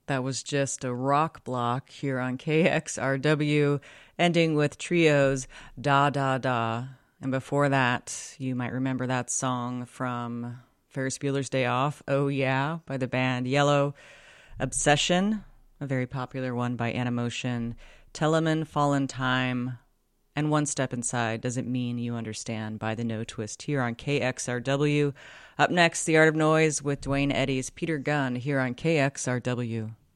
That was just a rock block here on KXRW, ending with Trio's Da Da Da. And before that, you might remember that song from Ferris Bueller's Day Off, Oh Yeah, by the band Yellow. Obsession, a very popular one by Animotion. Telemann, Fallen Time, and One Step Inside Doesn't Mean You Understand by the No Twist here on KXRW. Up next, The Art of Noise with Dwayne Eddy's Peter Gunn here on KXRW.